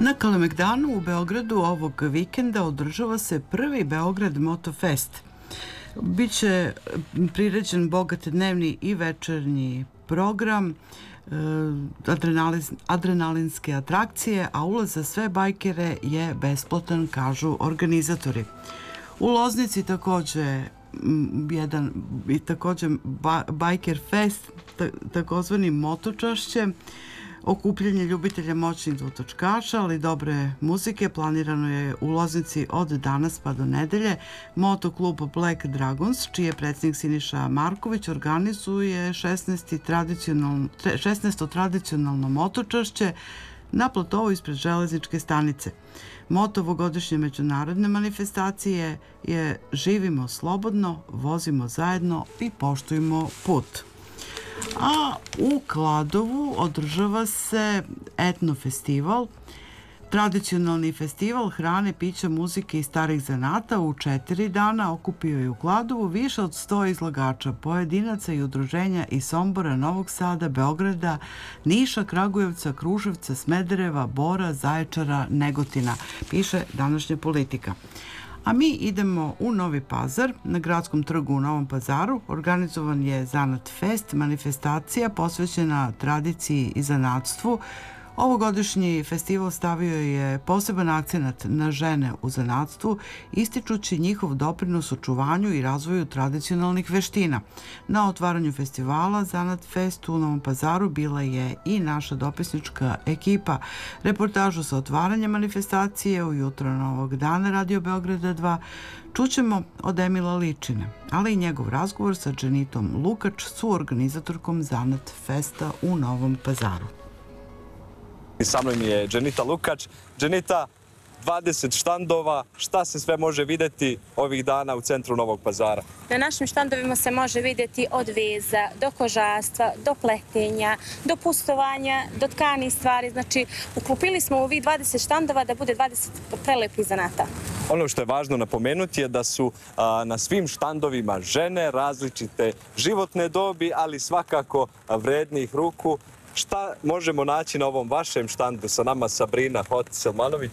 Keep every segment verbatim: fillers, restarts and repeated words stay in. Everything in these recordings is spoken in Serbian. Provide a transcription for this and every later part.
Na Kalemegdanu u Beogradu ovog vikenda održava se prvi Beograd Motofest. Biće priređen bogat dnevni i večernji program, adrenalinske atrakcije, a ulaz za sve bajkere je besplatan, kažu organizatori. U Loznici takođe jedan i takođe Biker Fest, takozvani motočašće, okupljanje ljubitelja moćnih dvotočkaša, ali dobre muzike. Planirano je u Loznici od danas pa do nedelje. Motoklub Black Dragons, čiji je predsjednik Siniša Marković, organizuje šesnaesto tradicionalno motočašće na platovu ispred železničke stanice. Moto ovogodišnje međunarodne manifestacije je živimo slobodno, vozimo zajedno i poštujmo put. A u Kladovu održava se etno festival, tradicionalni festival hrane, pića, muzike i starih zanata. U četiri dana okupio je u Kladovu više od sto izlagača, pojedinaca i udruženja iz Sombora, Novog Sada, Beograda, Niša, Kragujevca, Kruševca, Smedereva, Bora, Zaječara, Negotina, piše današnja Politika. A mi idemo u Novi Pazar. Na Gradskom trgu u Novom Pazaru organizovan je Zanat Fest, manifestacija posvećena tradiciji i zanatstvu. Ovogodišnji festival stavio je poseban akcenat na žene u zanatstvu, ističući njihov doprinos očuvanju i razvoju tradicionalnih veština. Na otvaranju festivala Zanat Fest u Novom Pazaru bila je i naša dopisnička ekipa. Reportažu sa otvaranja manifestacije ujutro novog dana Radio Beograda dva čućemo od Emila Ličine, ali i njegov razgovor sa Dženitom Lukač, suorganizatorkom Zanat Festa u Novom Pazaru. Sa mnom je Dženita Lukač. Dženita, dvadeset štandova, šta se sve može videti ovih dana u centru Novog Pazara? Na našim štandovima se može vidjeti od veza, do kožarstva, do pletenja, do pustovanja, do tkanih stvari. Znači, uklopili smo u ovih dvadeset štandova da bude dvadeset prelepih zanata. Ono što je važno napomenuti je da su a, na svim štandovima žene različite životne dobi, ali svakako vrednih ruku. Šta možemo naći na ovom vašem štandu? Sa nama Sabrina Hoc-Selmanović.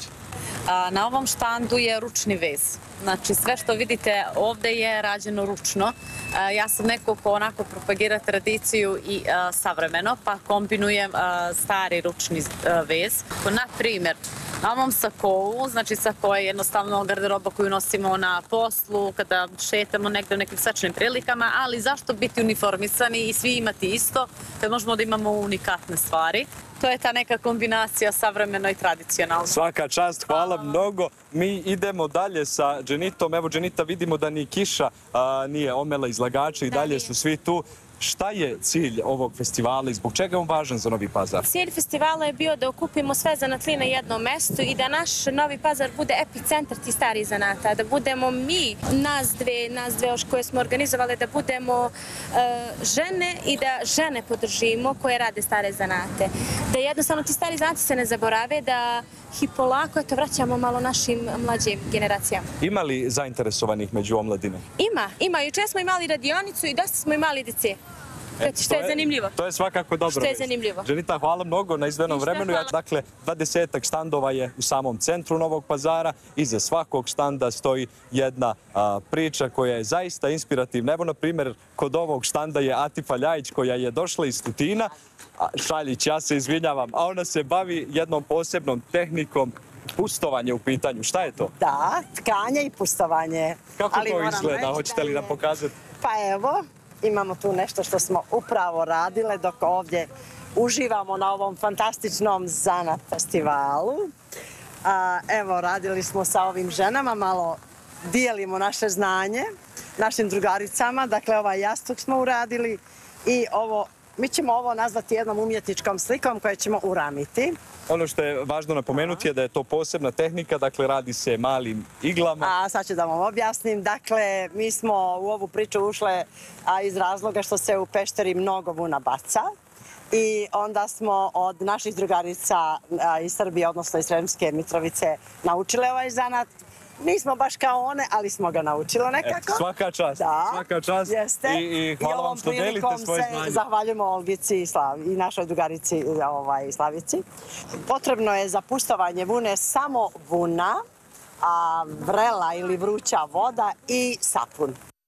Na ovom štandu je ručni vez. Znači, sve što vidite ovde je rađeno ručno. Ja sam neko ko onako propagira tradiciju i savremeno, pa kombinujem stari ručni vez. Na primjer, na ovom sakovu, znači sako je jednostavno garderoba koju nosimo na poslu, kada šetamo negde u nekim svečanim prilikama, ali zašto biti uniformisani i svi imati isto, kad možemo da imamo unikatne stvari. To je ta neka kombinacija savremeno i tradicionalno. Svaka čast, hvala mnogo. Mi idemo dalje sa Dženitom. Evo, Dženita, vidimo da ni kiša a, nije omela izlagača i dalje su svi tu. Šta je cilj ovog festivala i zbog čega je on važan za Novi Pazar? Cilj festivala je bio da okupimo sve zanatline na jednom mestu i da naš Novi Pazar bude epicentar tih starih zanata, da budemo mi, nas dve, nas dve još koje smo organizovali, da budemo uh, žene i da žene podržimo koje rade stare zanate. Da jednostavno ti stari zanati se ne zaborave, da ih polako eto, vraćamo malo našim mlađim generacijama. Ima li zainteresovanih među omladinom? Ima, ima. Juče smo imali radionicu i dosta smo imali dece. E, što je zanimljivo. To je svakako dobro. Što je zanimljivo. Dženita, hvala mnogo na izdvojenom vremenu. Ja, dakle, dvadesetak štandova je u samom centru Novog Pazara. Iza svakog štanda stoji jedna a, priča koja je zaista inspirativna. Evo, na primjer, kod ovog štanda je Atifa Ljajić koja je došla iz Tutina. A, Šaljić, ja se izvinjavam, a ona se bavi jednom posebnom tehnikom. Pustovanje u pitanju. Šta je to? Da, tkanje i pustovanje. Kako ali to izgleda? Hoćete li nam pokazati? Pa evo, imamo tu nešto što smo upravo radile dok ovdje uživamo na ovom fantastičnom Zanat festivalu. A, evo, radili smo sa ovim ženama, malo dijelimo naše znanje našim drugaricama. Dakle, ovaj jastuk smo uradili i ovo, mi ćemo ovo nazvati jednom umjetničkom slikom koje ćemo uramiti. Ono što je važno napomenuti je da je to posebna tehnika, dakle radi se malim iglama. A sad ću da vam objasnim. Dakle, mi smo u ovu priču ušle a, iz razloga što se u Pešteri mnogo vuna baca. I onda smo od naših drugarica a, iz Srbije, odnosno iz Sremske Mitrovice, naučile ovaj zanat. Nismo baš kao one, ali smo ga naučile nekako. Eto, svaka čast, Da, svaka čast. jeste. I, i hvala ovom vam što delite prilikom svoje se znanje. Zahvaljujemo Olgici i, Slav, i našoj drugarici ovaj, Slavici. Potrebno je za pustovanje vune samo vuna, a vrela ili vruća voda i sapun.